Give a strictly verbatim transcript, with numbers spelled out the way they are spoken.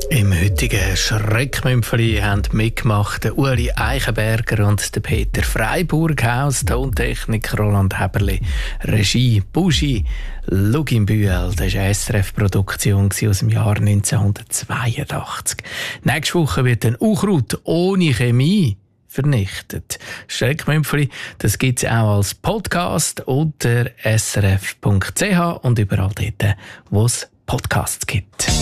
Im heutigen Schreckmümpfeli haben mitgemacht der Uli Eichenberger und der Peter Freiburghaus, Tontechnik Roland Heberli, Regie Buschi, Lugin Bühl. Das war eine S R F-Produktion aus dem Jahr neunzehnhundertzweiundachtzig. Nächste Woche wird ein Unkraut ohne Chemie vernichtet. Schreckmümpfeli, das gibt es auch als Podcast unter s r f punkt c h und überall dort, wo es Podcasts gibt.